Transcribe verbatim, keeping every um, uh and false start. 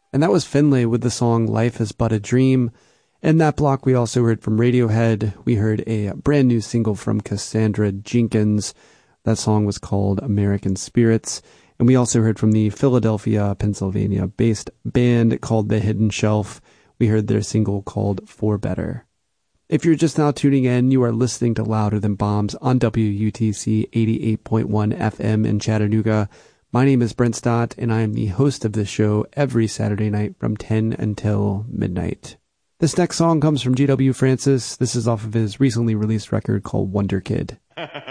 And that was Finlay with the song Life is But a Dream. In that block, we also heard from Radiohead. We heard a brand new single from Cassandra Jenkins. That song was called American Spirits. And we also heard from the Philadelphia, Pennsylvania-based band called The Hidden Shelf. We heard their single called For Better. If you're just now tuning in, you are listening to Louder Than Bombs on W U T C eighty-eight point one F M in Chattanooga. My name is Brent Stott, and I am the host of this show every Saturday night from ten until midnight. This next song comes from G W Francis. This is off of his recently released record called Wonder Kid.